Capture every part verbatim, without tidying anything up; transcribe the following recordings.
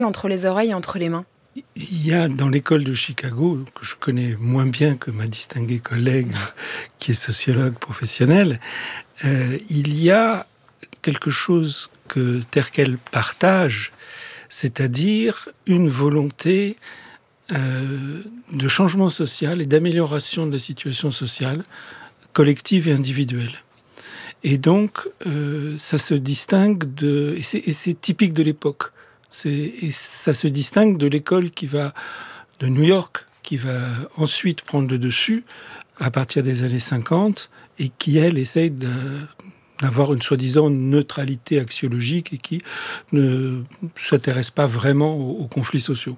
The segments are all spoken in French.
entre les oreilles et entre les mains? Il y a dans l'école de Chicago, que je connais moins bien que ma distinguée collègue qui est sociologue professionnelle, euh, il y a quelque chose que Terkel partage, c'est-à-dire une volonté euh, de changement social et d'amélioration de la situation sociale collective et individuelle. Et donc, euh, ça se distingue de... Et c'est, et c'est typique de l'époque. C'est, et ça se distingue de l'école qui va... de New York, qui va ensuite prendre le dessus à partir des années cinquante, et qui, elle, essaye de, d'avoir une soi-disant neutralité axiologique et qui ne s'intéresse pas vraiment aux, aux conflits sociaux.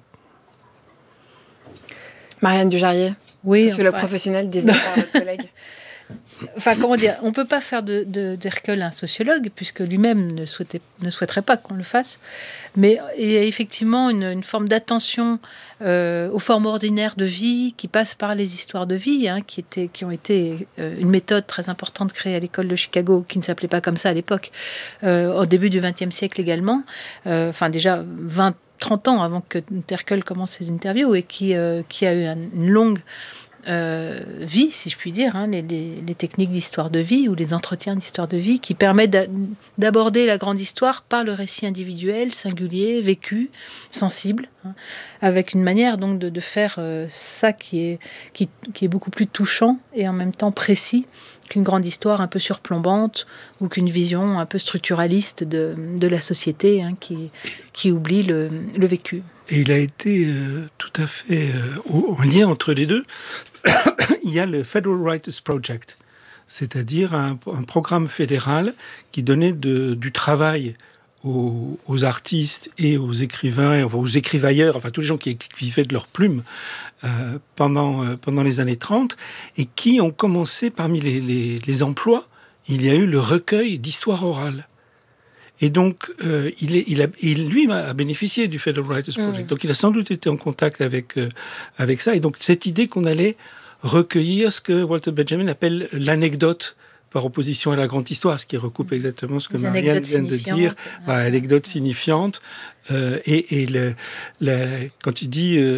Marianne Dujarrier, oui, sociologue enfin... professionnelle, dix-neuf par votre collègue. Enfin, comment dire, on ne peut pas faire de, de, d'Hercule un sociologue, puisque lui-même ne, souhaitait, ne souhaiterait pas qu'on le fasse. Mais il y a effectivement une, une forme d'attention euh, aux formes ordinaires de vie qui passe par les histoires de vie, hein, qui, étaient, qui ont été euh, une méthode très importante créée à l'école de Chicago, qui ne s'appelait pas comme ça à l'époque, euh, au début du vingtième siècle également. Euh, enfin, déjà vingt, trente ans avant que Terkel commence ses interviews, et qui, euh, qui a eu un, une longue... Euh, vie, si je puis dire, hein, les, les, les techniques d'histoire de vie ou les entretiens d'histoire de vie qui permettent d'aborder la grande histoire par le récit individuel, singulier, vécu, sensible, hein, avec une manière donc de, de faire euh, ça qui est, qui, qui est beaucoup plus touchant et en même temps précis qu'une grande histoire un peu surplombante ou qu'une vision un peu structuraliste de, de la société, hein, qui, qui oublie le, le vécu. Et il a été euh, tout à fait euh, en lien entre les deux. Il y a le Federal Writers Project, c'est-à-dire un, un programme fédéral qui donnait de, du travail aux, aux artistes et aux écrivains, enfin, aux écrivailleurs, enfin tous les gens qui vivaient de leur plume euh, pendant, euh, pendant les années trente, et qui ont commencé, parmi les, les, les emplois, il y a eu le recueil d'histoire orale. Et donc, euh, il, est, il, a, il lui a bénéficié du Federal Writers Project. Mmh. Donc, il a sans doute été en contact avec, euh, avec ça. Et donc, cette idée qu'on allait recueillir ce que Walter Benjamin appelle l'anecdote, par opposition à la grande histoire, ce qui recoupe exactement ce que Marianne vient de dire. Voilà, ouais, anecdote signifiante. Euh, et et le, le, quand il dit... Euh,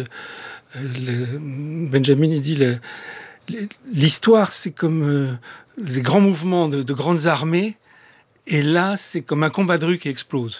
le, Benjamin, il dit... Le, l'histoire, c'est comme euh, les grands mouvements de, de grandes armées. Et là, c'est comme un combat de rue qui explose.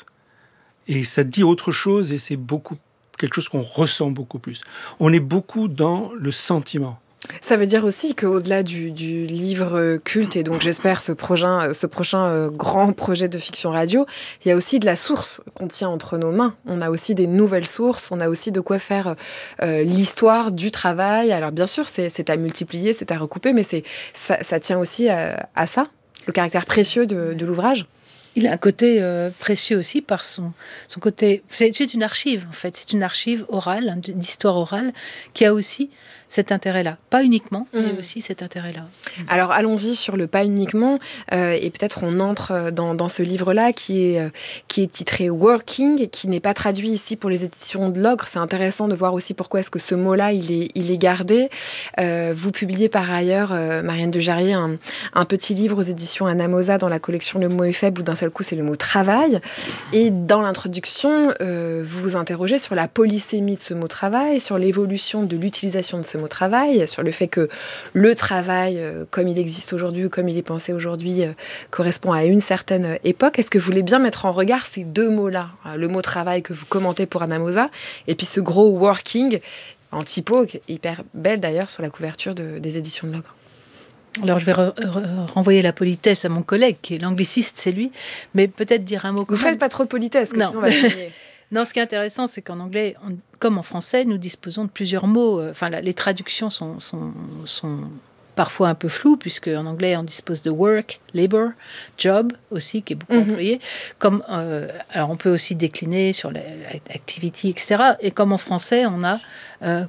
Et ça dit autre chose, et c'est beaucoup quelque chose qu'on ressent beaucoup plus. On est beaucoup dans le sentiment. Ça veut dire aussi qu'au-delà du, du livre culte, et donc j'espère ce prochain, ce prochain euh, grand projet de fiction radio, il y a aussi de la source qu'on tient entre nos mains. On a aussi des nouvelles sources, on a aussi de quoi faire euh, l'histoire du travail. Alors bien sûr, c'est, c'est à multiplier, c'est à recouper, mais c'est, ça, ça tient aussi à, à ça. Le caractère précieux de, de l'ouvrage. Il a un côté euh, précieux aussi par son, son côté... C'est, c'est une archive, en fait. C'est une archive orale, hein, d'histoire orale, qui a aussi cet intérêt-là. Pas uniquement, mmh. mais aussi cet intérêt-là. Alors, allons-y sur le pas uniquement. Euh, et peut-être on entre dans, dans ce livre-là qui est, euh, qui est titré « Working », qui n'est pas traduit ici pour les éditions de l'Ogre. C'est intéressant de voir aussi pourquoi est-ce que ce mot-là, il est, il est gardé. Euh, vous publiez par ailleurs, euh, Marianne Dujarrier, un, un petit livre aux éditions Anamosa dans la collection « Le mot est faible » où d'un seul coup, c'est le mot « travail ». Et dans l'introduction, euh, vous vous interrogez sur la polysémie de ce mot « travail », sur l'évolution de l'utilisation de ce mot « travail », sur le fait que le travail, euh, comme il existe aujourd'hui, comme il est pensé aujourd'hui, euh, correspond à une certaine époque. Est-ce que vous voulez bien mettre en regard ces deux mots-là, le mot « travail » que vous commentez pour Anamosa, et puis ce gros « working » en typo, hyper belle d'ailleurs, sur la couverture de, des éditions de l'Ogre? Alors, je vais re- re- renvoyer la politesse à mon collègue, qui est l'angliciste, c'est lui, mais peut-être dire un mot... Vous ne faites pas trop de politesse, que non. sinon on va gagner. Non, ce qui est intéressant, c'est qu'en anglais, on, comme en français, nous disposons de plusieurs mots. Enfin, la, les traductions sont, sont, sont parfois un peu floues, puisque en anglais, on dispose de work, labor, job aussi, qui est beaucoup mm-hmm. employé. Comme, euh, alors, on peut aussi décliner sur l'activity, et cetera. Et comme en français, on a... Euh,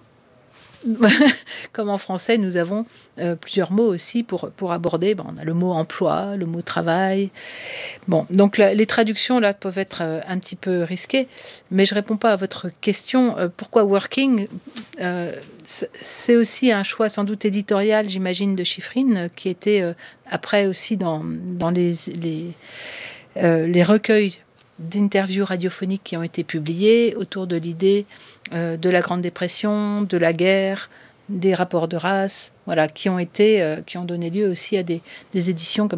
comme en français, nous avons euh, plusieurs mots aussi pour, pour aborder. Ben, on a le mot emploi, le mot travail. Bon, donc la, les traductions là peuvent être euh, un petit peu risquées, mais je réponds pas à votre question. Euh, pourquoi working euh, c'est aussi un choix sans doute éditorial, j'imagine, de Chiffrine, qui était euh, après aussi dans, dans les, les, euh, les recueils d'interviews radiophoniques qui ont été publiées autour de l'idée euh, de la Grande Dépression, de la guerre, des rapports de race, voilà, qui ont été, euh, qui ont donné lieu aussi à des, des éditions comme